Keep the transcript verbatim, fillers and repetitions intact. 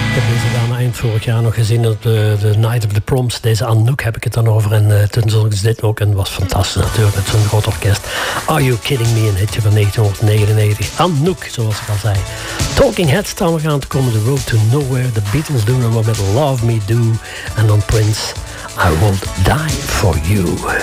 Eind vorig jaar nog gezien op de, de Night of the Proms. Deze Anouk heb ik het dan over. En uh, toen zag ik dit ook en was fantastisch natuurlijk met zo'n groot orkest. Are You Kidding Me? Een hitje van negentien negenennegentig. Anouk, zoals ik al zei. Talking Heads staan we gaan te komen. The Road to Nowhere. The Beatles doen er wat met Love Me Do. En dan Prince. I Won't Die For You.